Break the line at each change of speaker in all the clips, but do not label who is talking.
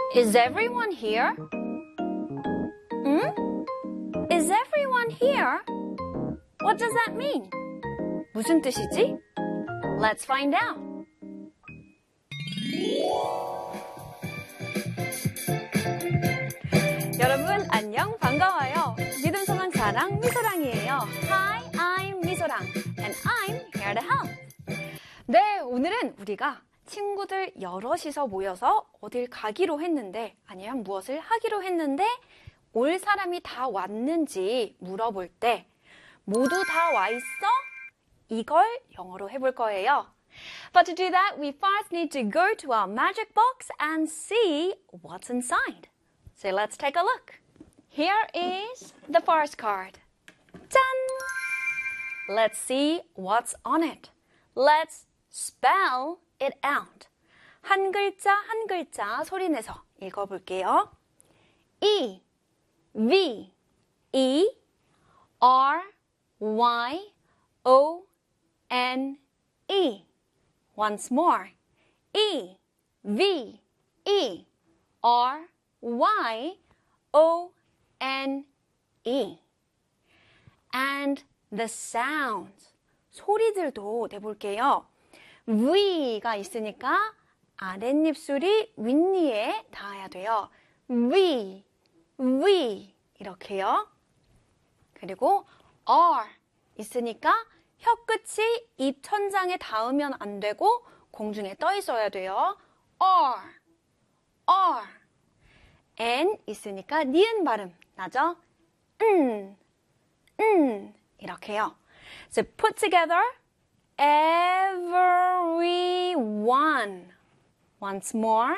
Is everyone here? Is everyone here? What does that mean? 무슨 뜻이지? Let's find out. 여러분 안녕 반가워요. 믿음 소망 사랑 미소랑이에요. Hi, I'm 미소랑 and I'm here to help. 네, 오늘은 우리가 친구들 여럿이서 모여서 어딜 가기로 했는데 아니면 무엇을 하기로 했는데 올 사람이 다 왔는지 물어볼 때 모두 다 와 있어? 이걸 영어로 해볼 거예요. But to do that, we first need to go to our magic box and see what's inside. So let's take a look. Here is the first card. 짠! Let's see what's on it. Let's spell it out. 한 글자 소리내서 읽어볼게요. E, V, E, R, Y, O, N, E. Once more. E, V, E, R, Y, O, N, E. And the sounds. 소리들도 내볼게요. V가 있으니까 아랫입술이 윗니에 닿아야 돼요. V, V 이렇게요. 그리고 R 있으니까 혀끝이 입 천장에 닿으면 안 되고 공중에 떠 있어야 돼요. R, R. N 있으니까 니은 발음 나죠? 이렇게요. So put together everyone. Once more.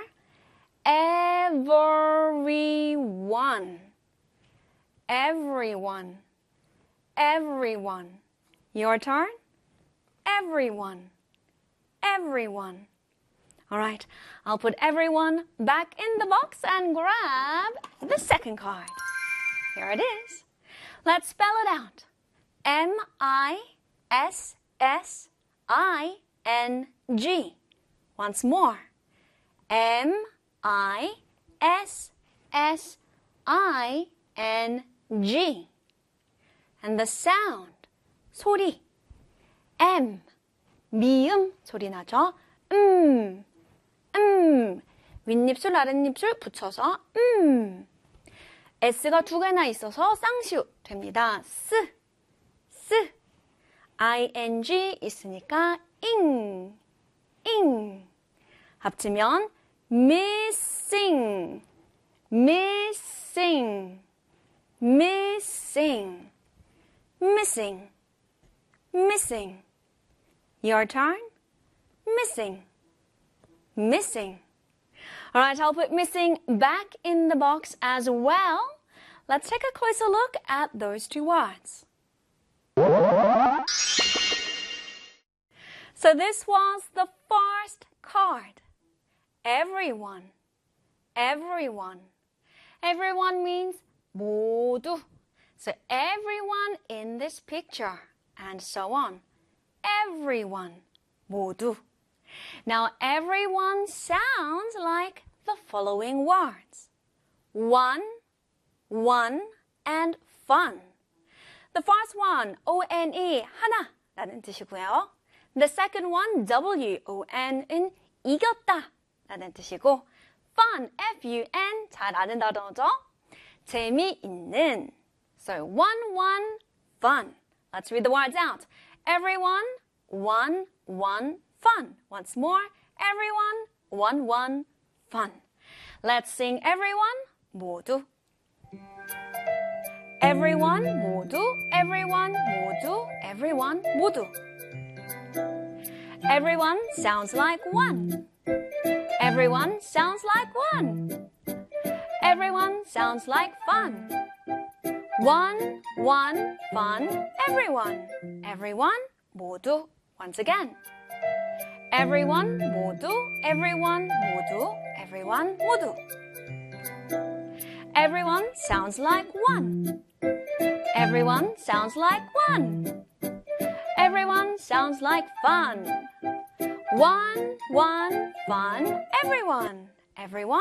Everyone. Everyone. Everyone. Your turn. Everyone. Everyone. All right, I'll put everyone back in the box and grab the second card. Here it is. Let's spell it out. M-I-S-S-I-N-G. Once more. M-I-S-S-I-N-G. And the sound. 소리. M. 미음 소리 나죠? 윗입술, 아랫입술 붙여서 S가 두 개나 있어서 쌍시옷 됩니다. 스. ing 있으니까 ing. 합치면 missing. Your turn. Missing. All right, I'll put missing back in the box as well. Let's take a closer look at those two words. So this was the first card. Everyone. Everyone means 모두. So everyone in this picture and so on. Everyone. 모두. Now, everyone sounds like the following words. One, and fun. The first one, O-N-E, 하나 라는 뜻이고요. The second one, W-O-N은 이겼다 라는 뜻이고 fun, F-U-N, 잘 아는 단어죠. 재미있는. So, one, fun. Let's read the words out. Everyone, one, fun. Once more, everyone, one, fun. Let's sing everyone, 모두. Everyone, 모두. Everyone, 모두. Everyone, 모두. Everyone sounds like one. Everyone sounds like one. Everyone sounds like fun. One, fun. Everyone. Everyone, 모두. Once again. Everyone, 모두. Everyone, 모두. Everyone, 모두. Everyone sounds like one. Everyone sounds like one. Everyone sounds like fun. One, fun. Everyone. Everyone.